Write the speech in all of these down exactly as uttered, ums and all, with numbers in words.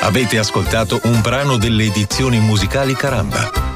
Avete ascoltato un brano delle edizioni musicali Caramba.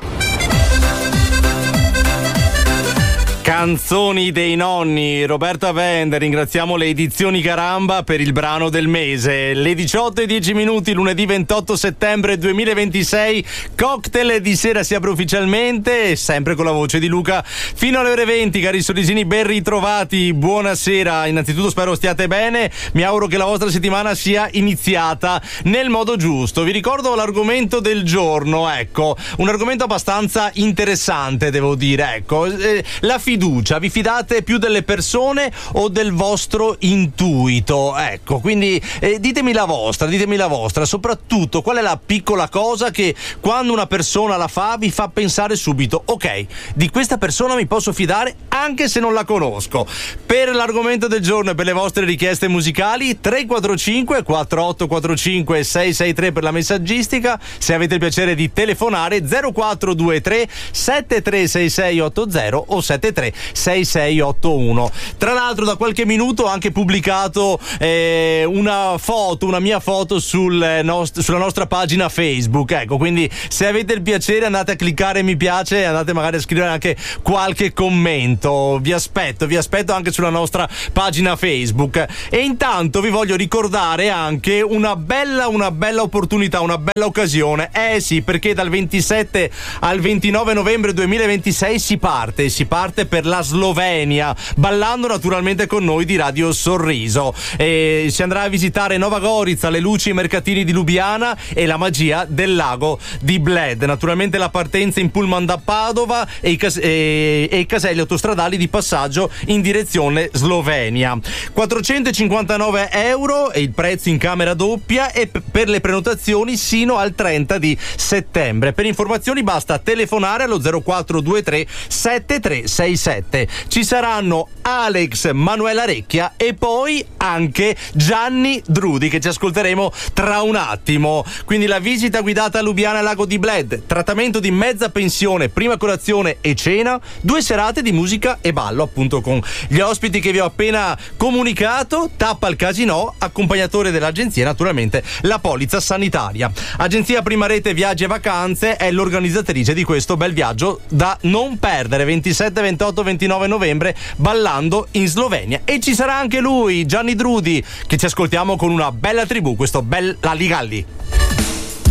Canzoni dei nonni, Roberta Bender, ringraziamo le edizioni Caramba per il brano del mese. Le diciotto e dieci minuti, lunedì ventotto settembre duemilaventisei, cocktail di sera si apre ufficialmente, sempre con la voce di Luca, fino alle ore venti, cari sorrisini, ben ritrovati, buonasera, innanzitutto spero stiate bene, mi auguro che la vostra settimana sia iniziata nel modo giusto. Vi ricordo l'argomento del giorno, ecco, un argomento abbastanza interessante, devo dire, ecco, eh, la fiducia. Vi fidate più delle persone o del vostro intuito? Ecco, quindi eh, ditemi la vostra, ditemi la vostra. Soprattutto, qual è la piccola cosa che quando una persona la fa vi fa pensare subito: ok, di questa persona mi posso fidare anche se non la conosco. Per l'argomento del giorno e per le vostre richieste musicali, tre quattro cinque quattro otto quattro cinque sei sei tre per la messaggistica. Se avete il piacere di telefonare, zero quattro due tre sette tre sei sei otto zero o sette tre sei sei otto uno. Tra l'altro, da qualche minuto ho anche pubblicato eh, una foto, una mia foto sul nost- sulla nostra pagina Facebook. Ecco, quindi se avete il piacere andate a cliccare mi piace e andate magari a scrivere anche qualche commento. Vi aspetto, vi aspetto anche sulla nostra pagina Facebook. E intanto vi voglio ricordare anche una bella, una bella opportunità, una bella occasione. Eh sì, perché dal ventisette al ventinove novembre duemilaventisei si parte, si parte per la Slovenia, ballando naturalmente con noi di Radio Sorriso. E si andrà a visitare Nova Gorica, le luci e i mercatini di Lubiana e la magia del lago di Bled. Naturalmente la partenza in pullman da Padova e i, cas- e- e i caselli autostradali di passaggio in direzione Slovenia. quattrocentocinquantanove euro è il prezzo in camera doppia e p- per le prenotazioni sino al trenta di settembre. Per informazioni basta telefonare allo zero quattro due tre sette tre sei sette. Ci saranno Alex, Manuela Recchia e poi anche Gianni Drudi, che ci ascolteremo tra un attimo. Quindi la visita guidata a Lubiana Lago di Bled, trattamento di mezza pensione, prima colazione e cena, due serate di musica e ballo appunto con gli ospiti che vi ho appena comunicato, tappa al casino, accompagnatore dell'agenzia, naturalmente la polizza sanitaria. Agenzia Prima Rete Viaggi e Vacanze è l'organizzatrice di questo bel viaggio da non perdere, ventisette, ventotto, ventinove novembre, ballando in Slovenia. E ci sarà anche lui, Gianni Drudi, che ci ascoltiamo con una bella tribù, questo bel Laligalli.